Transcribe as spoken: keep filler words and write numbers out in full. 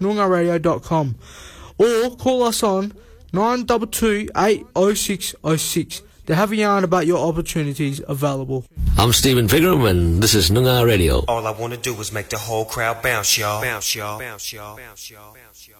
noongar radio dot com or call us on nine two two, eight oh six oh six to have a yarn about your opportunities available. I'm Stephen Pigram and this is Noongar Radio. All I want to do is make the whole crowd bounce, y'all. Bounce, y'all. Bounce, y'all. Bounce, y'all. Bounce, y'all.